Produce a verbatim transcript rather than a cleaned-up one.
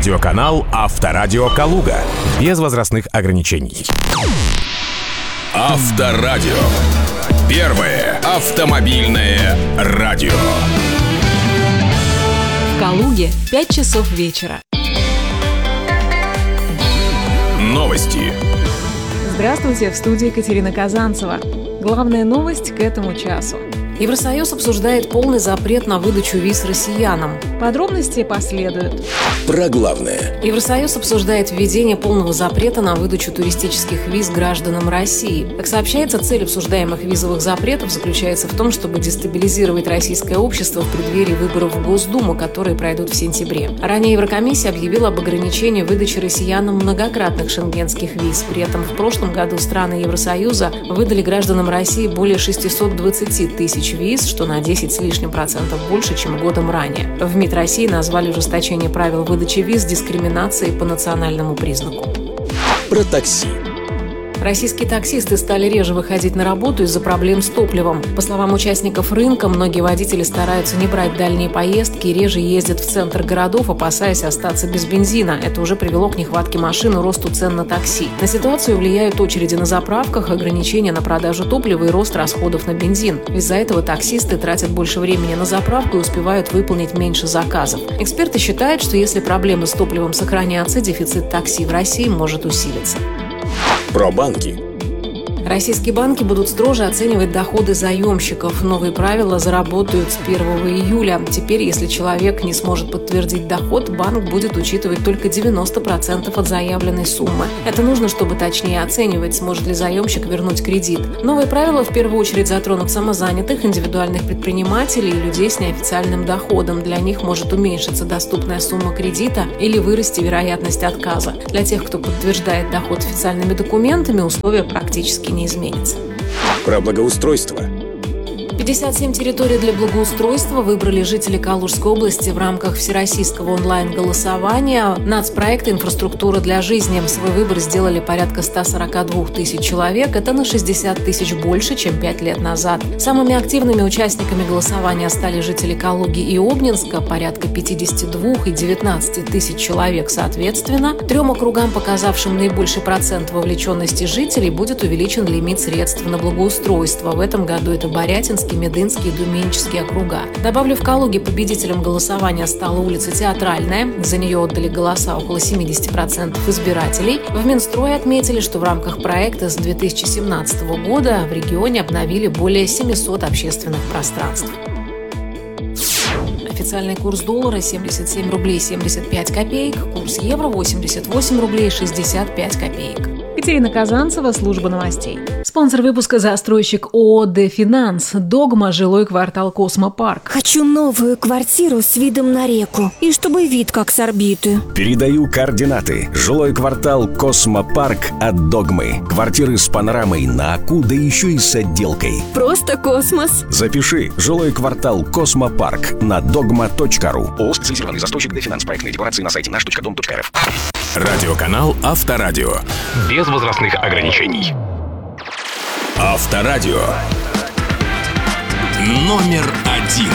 Радиоканал Авторадио Калуга. Без возрастных ограничений. Авторадио. Первое автомобильное радио. В Калуге пять часов вечера. Новости. Здравствуйте, в студии Екатерина Казанцева. Главная новость к этому часу. Евросоюз обсуждает полный запрет на выдачу виз россиянам. Подробности последуют. Про главное. Евросоюз обсуждает введение полного запрета на выдачу туристических виз гражданам России. Как сообщается, цель обсуждаемых визовых запретов заключается в том, чтобы дестабилизировать российское общество в преддверии выборов в Госдуму, которые пройдут в сентябре. Ранее Еврокомиссия объявила об ограничении выдачи россиянам многократных шенгенских виз. При этом в прошлом году страны Евросоюза выдали гражданам России более шестьсот двадцать тысяч виз, что на десять с лишним процентов больше, чем годом ранее. В МИД России назвали ужесточение правил выдачи виз дискриминацией по национальному признаку. Про такси. Российские таксисты стали реже выходить на работу из-за проблем с топливом. По словам участников рынка, многие водители стараются не брать дальние поездки и реже ездят в центр городов, опасаясь остаться без бензина. Это уже привело к нехватке машин и росту цен на такси. На ситуацию влияют очереди на заправках, ограничения на продажу топлива и рост расходов на бензин. Из-за этого таксисты тратят больше времени на заправку и успевают выполнить меньше заказов. Эксперты считают, что если проблемы с топливом сохранятся, дефицит такси в России может усилиться. Про банки. Российские банки будут строже оценивать доходы заемщиков. Новые правила заработают с первого июля. Теперь, если человек не сможет подтвердить доход, банк будет учитывать только девяносто процентов от заявленной суммы. Это нужно, чтобы точнее оценивать, сможет ли заемщик вернуть кредит. Новые правила в первую очередь затронут самозанятых, индивидуальных предпринимателей и людей с неофициальным доходом. Для них может уменьшиться доступная сумма кредита или вырасти вероятность отказа. Для тех, кто подтверждает доход официальными документами, условия практически не изменится. Про благоустройство. пятьдесят семь территорий для благоустройства выбрали жители Калужской области в рамках всероссийского онлайн-голосования нацпроекта «Инфраструктура для жизни». Свой выбор сделали порядка сто сорок два тысяч человек. Это на шестьдесят тысяч больше, чем пять лет назад. Самыми активными участниками голосования стали жители Калуги и Обнинска, порядка пятьдесят два и девятнадцать тысяч человек соответственно. Трем округам, показавшим наибольший процент вовлеченности жителей, будет увеличен лимит средств на благоустройство. В этом году это Борятинский, Медынские и Думенческие округа. Добавлю, в Калуге победителем голосования стала улица Театральная. За нее отдали голоса около семьдесят процентов избирателей. В Минстрое отметили, что в рамках проекта с две тысячи семнадцатого года в регионе обновили более семисот общественных пространств. Официальный курс доллара семьдесят семь рублей семьдесят пять копеек, курс евро восемьдесят восемь рублей шестьдесят пять копеек. Екатерина Казанцева, служба новостей. Спонсор выпуска — застройщик ООО «Дефинанс». Догма, жилой квартал «Космопарк». Хочу новую квартиру с видом на реку. И чтобы вид как с орбиты. Передаю координаты. Жилой квартал «Космопарк» от Догмы. Квартиры с панорамой на Аку, да еще и с отделкой. Просто космос. Запиши. Жилой квартал «Космопарк» на догма точка ру. ООО «Специализированный застройщик Дефинанс». Проектные декорации на сайте наш точка дом точка рф. Радиоканал Авторадио. Без возрастных ограничений. Авторадио. Номер один.